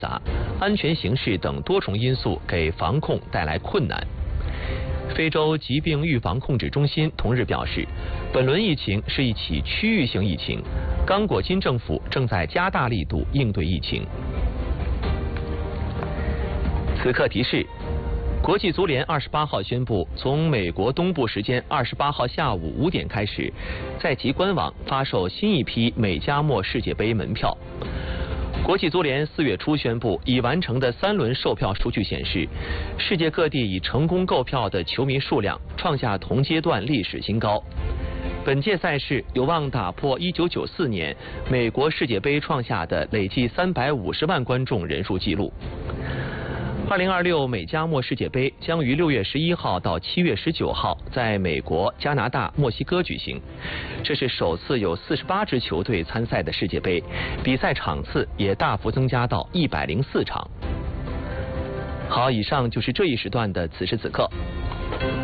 杂，安全形势等多重因素给防控带来困难。非洲疾病预防控制中心同日表示，本轮疫情是一起区域性疫情，刚果金政府正在加大力度应对疫情。此刻提示。国际足联28号宣布，从美国东部时间28号下午5点开始，在其官网发售新一批美加墨世界杯门票。国际足联4月初宣布，已完成的3轮售票数据显示，世界各地已成功购票的球迷数量创下同阶段历史新高。本届赛事有望打破1994年美国世界杯创下的累计350万观众人数纪录。2026美加墨世界杯将于6月11号到7月19号在美国、加拿大、墨西哥举行，这是首次有48支球队参赛的世界杯，比赛场次也大幅增加到104场。好，以上就是这一时段的此时此刻。